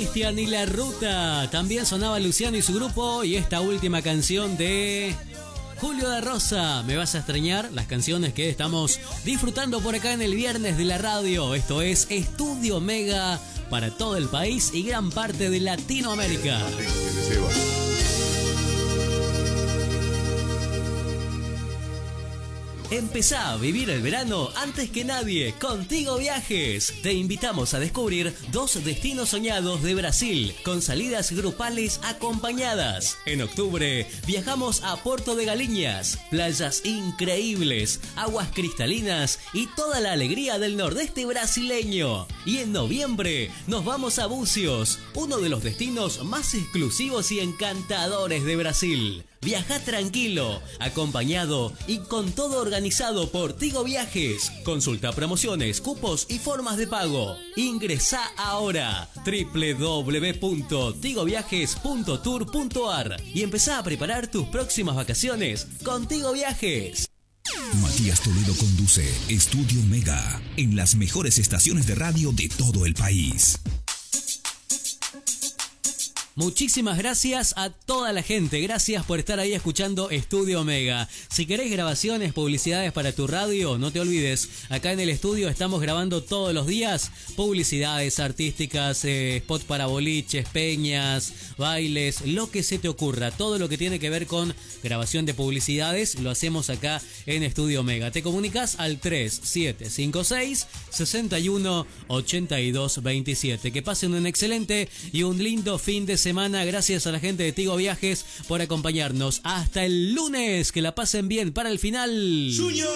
Cristian y la Ruta. También sonaba Luciano y su grupo. Y esta última canción de Julio da Rosa, Me vas a extrañar. Las canciones que estamos disfrutando por acá en el viernes de la radio. Esto es Estudio Mega para todo el país y gran parte de Latinoamérica. Empezá a vivir el verano antes que nadie con Tigo Viajes. Te invitamos a descubrir 2 destinos soñados de Brasil con salidas grupales acompañadas. En octubre viajamos a Porto de Galinhas, playas increíbles, aguas cristalinas y toda la alegría del nordeste brasileño. Y en noviembre nos vamos a Búzios, uno de los destinos más exclusivos y encantadores de Brasil. Viaja tranquilo, acompañado y con todo organizado por Tigo Viajes. Consulta promociones, cupos y formas de pago. Ingresá ahora www.tigoviajes.tour.ar y empezá a preparar tus próximas vacaciones con Tigo Viajes. Matías Toledo conduce Estudio Mega en las mejores estaciones de radio de todo el país. Muchísimas gracias a toda la gente, gracias por estar ahí escuchando Estudio Mega. Si querés grabaciones, publicidades para tu radio, no te olvides, acá en el estudio estamos grabando todos los días publicidades artísticas, spot para boliches, peñas, bailes, lo que se te ocurra. Todo lo que tiene que ver con grabación de publicidades lo hacemos acá en Estudio Mega. Te comunicas al 3756-618227. Que pasen un excelente y un lindo fin de semana. Gracias a la gente de Tigo Viajes por acompañarnos. Hasta el lunes. Que la pasen bien para el final. Junior.